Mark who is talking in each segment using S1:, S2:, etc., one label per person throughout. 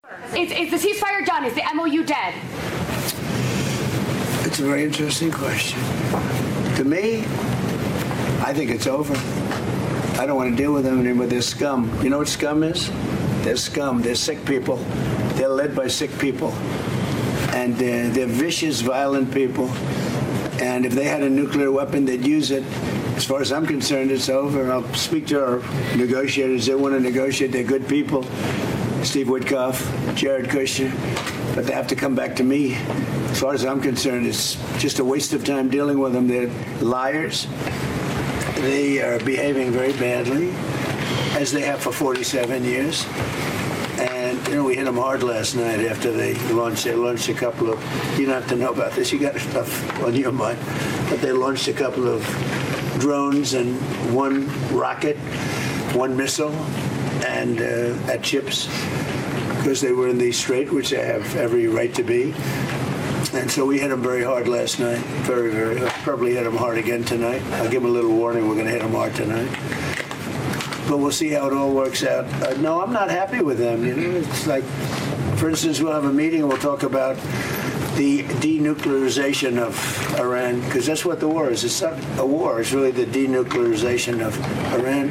S1: Is the ceasefire done? Is the MOU dead?
S2: It's a very interesting question. To me, I think it's over. I don't want to deal with them anymore. They're scum. You know what scum is? They're scum. They're sick people. They're led by sick people. And they're vicious, violent people. And if they had a nuclear weapon, they'd use it. As far as I'm concerned, it's over. I'll speak to our negotiators. They want to negotiate. They're good people. Steve Witkoff, Jared Kushner. But they have to come back to me. As far as I'm concerned, it's just a waste of time dealing with them. They're liars. They are behaving very badly, as they have for 47 years. And, you know, we hit them hard last night after they launched a couple of, you don't have to know about this, you got stuff on your mind, but they launched a couple of drones and one rocket, one missile, and at ships, because they were in the strait, which they have every right to be. And so we hit them very hard last night, very, very, probably hit them hard again tonight. I'll give them a little warning, we're going to hit them hard tonight. But we'll see how it all works out. No, I'm not happy with them. You know, it's like, for instance, we'll have a meeting and we'll talk about the denuclearization of Iran, because that's what the war is. It's not a war. It's really the denuclearization of Iran.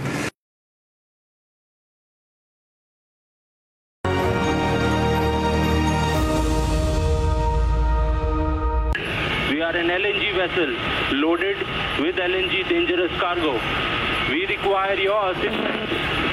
S3: We are an LNG vessel loaded with LNG dangerous cargo. We require your assistance.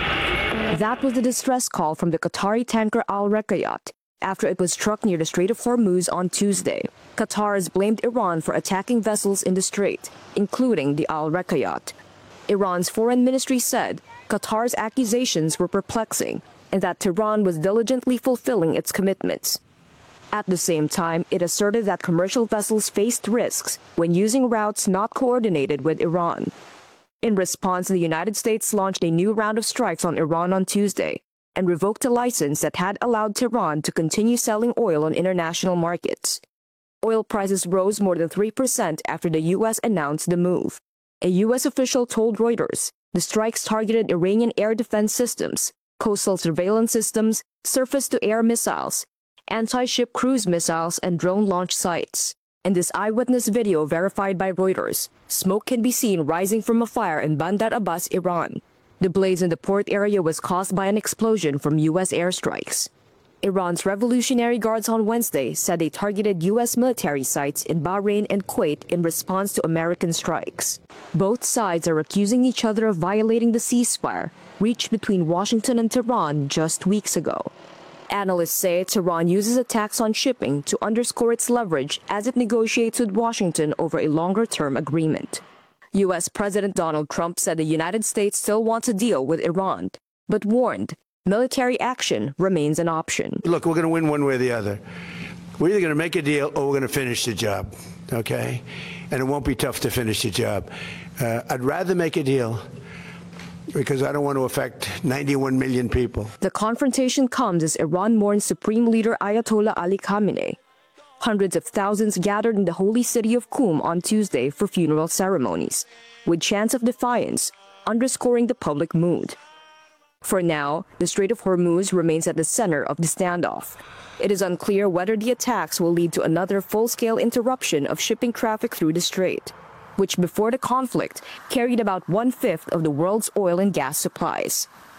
S4: That was the distress call from the Qatari tanker Al Rekayat after it was struck near the Strait of Hormuz on Tuesday. Qatar has blamed Iran for attacking vessels in the strait, including the Al Rekayat. Iran's foreign ministry said Qatar's accusations were perplexing and that Tehran was diligently fulfilling its commitments. At the same time, it asserted that commercial vessels faced risks when using routes not coordinated with Iran. In response, the United States launched a new round of strikes on Iran on Tuesday and revoked a license that had allowed Tehran to continue selling oil on international markets. Oil prices rose more than 3% after the U.S. announced the move. A U.S. official told Reuters the strikes targeted Iranian air defense systems, coastal surveillance systems, surface-to-air missiles, anti-ship cruise missiles, and drone launch sites. In this eyewitness video verified by Reuters, smoke can be seen rising from a fire in Bandar Abbas, Iran. The blaze in the port area was caused by an explosion from U.S. airstrikes. Iran's Revolutionary Guards on Wednesday said they targeted U.S. military sites in Bahrain and Kuwait in response to American strikes. Both sides are accusing each other of violating the ceasefire reached between Washington and Tehran just weeks ago. Analysts say Tehran uses attacks on shipping to underscore its leverage as it negotiates with Washington over a longer-term agreement. U.S. President Donald Trump said the United States still wants a deal with Iran, but warned military action remains an option.
S2: Look, we're going to win one way or the other. We're either going to make a deal or we're going to finish the job, okay? And it won't be tough to finish the job. I'd rather make a deal, because I don't want to affect 91 million people.
S4: The confrontation comes as Iran mourns Supreme Leader Ayatollah Ali Khamenei. Hundreds of thousands gathered in the holy city of Qum on Tuesday for funeral ceremonies, with chants of defiance, underscoring the public mood. For now, the Strait of Hormuz remains at the center of the standoff. It is unclear whether the attacks will lead to another full-scale interruption of shipping traffic through the strait, which before the conflict carried about 1/5 of the world's oil and gas supplies.